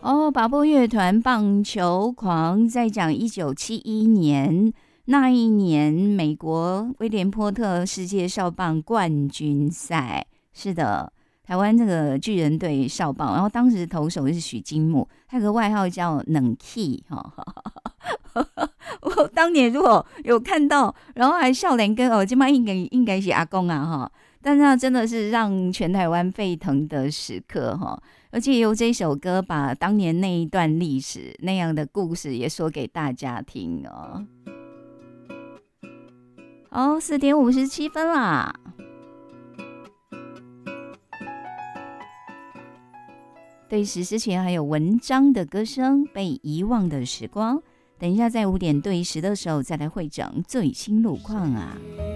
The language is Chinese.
哦，巴波乐团棒球狂在讲1971年那一年美国威廉波特世界少棒冠军赛，是的，台湾这个巨人队少棒，然后当时投手是许金木，他有个外号叫冷气哈。我当年如果有看到，然后还笑脸跟哦，这嘛应该是阿公啊哈，但那真的是让全台湾沸腾的时刻哈，而且由这首歌把当年那一段历史那样的故事也说给大家听哦。好，4:57啦。对时之前还有文章的歌声，被遗忘的时光。等一下在5点对10的时候再来汇整最新路况啊。